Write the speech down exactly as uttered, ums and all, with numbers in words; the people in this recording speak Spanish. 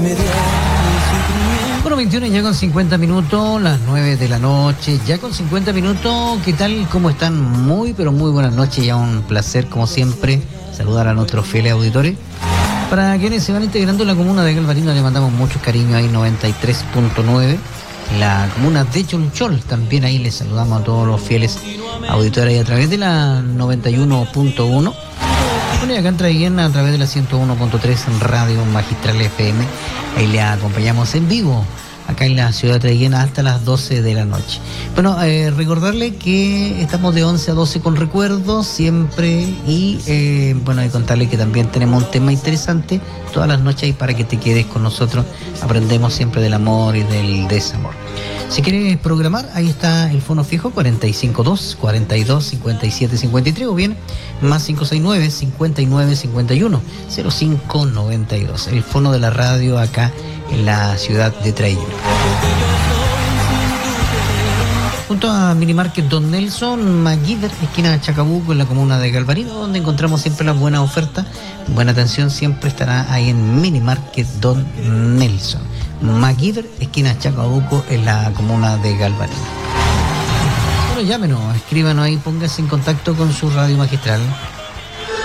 Bueno, veintiuno ya con cincuenta minutos, las nueve de la noche, ya con cincuenta minutos. ¿Qué tal? ¿Cómo están? Muy, pero muy buenas noches. Ya un placer, como siempre, saludar a nuestros fieles auditores. Para quienes se van integrando en la comuna de Galvarino, le mandamos mucho cariño ahí, noventa y tres punto nueve. La comuna de Cholchol, también ahí les saludamos a todos los fieles auditores a través de la noventa y uno punto uno. Bueno, y acá en Traiguén a través de la ciento uno punto tres en Radio Magistral F M. Ahí le acompañamos en vivo, acá en la ciudad de Traiguén hasta las doce de la noche. Bueno, eh, recordarle que estamos de once a doce con recuerdos siempre y eh, bueno, y contarle que también tenemos un tema interesante todas las noches ahí para que te quedes con nosotros. Aprendemos siempre del amor y del desamor. Si quieres programar, ahí está el fono fijo cuarenta y cinco dos, cuarenta y dos, cincuenta y siete, cincuenta y tres o bien más cinco seis nueve, cincuenta y nueve, cincuenta y uno, cero cinco noventa y dos. El fono de la radio acá en la ciudad de Traiguén. Junto a Minimarket Don Nelson, Maguider, esquina Chacabuco, en la comuna de Galvarino, donde encontramos siempre las buenas ofertas. Buena atención siempre estará ahí en Minimarket Don Nelson. Maguider, esquina Chacabuco, en la comuna de Galvarino. Bueno, llámenos, escríbanos ahí, póngase en contacto con su radio magistral